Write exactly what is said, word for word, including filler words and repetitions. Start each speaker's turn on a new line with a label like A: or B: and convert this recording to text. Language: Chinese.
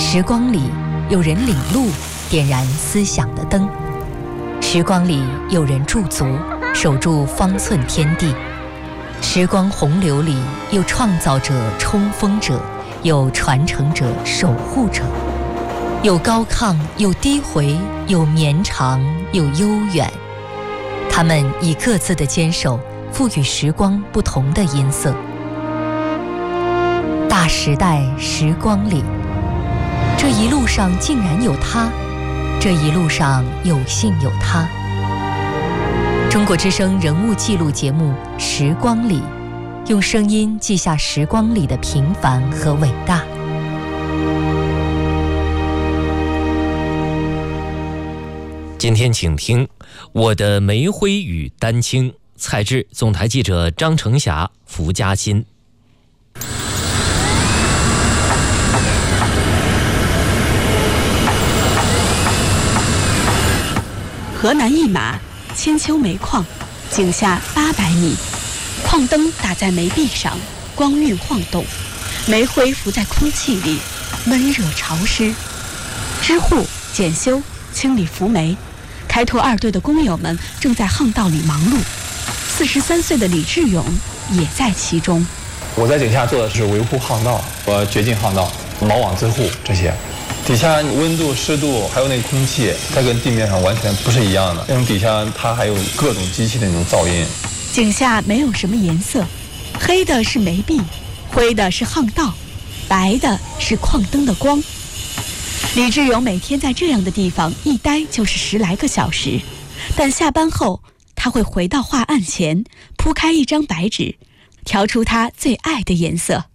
A: 时光里有人领路，点燃思想的灯；时光里有人驻足，守住方寸天地。时光洪流里有创造者、冲锋者，有传承者、守护者，有高亢，有低回，有绵长，有悠远。他们以各自的坚守，赋予时光不同的音色。大时代时光里，这一路上竟然有他，这一路上有幸有他。中国之声人物记录节目《时光里》，用声音记下时光里的平凡和伟大。
B: 今天请听《我的煤灰与丹青》，采制总台记者张成霞、福嘉欣。
C: 河南一马千秋煤矿，井下八百米，矿灯打在煤壁上，光晕晃动，煤灰浮在空气里，闷热潮湿。支护、检修、清理浮煤，开拓二队的工友们正在巷道里忙碌。四十三岁的李志勇也在其中。
D: 我在井下做的是维护巷道和掘进巷道、锚网支护这些。底下温度、湿度还有那个空气，它跟地面上完全不是一样的。那种底下它还有各种机器的那种噪音。
C: 井下没有什么颜色，黑的是煤壁，灰的是巷道，白的是矿灯的光。李志勇每天在这样的地方一待就是十来个小时，但下班后他会回到画案前，铺开一张白纸，调出他最爱的颜色。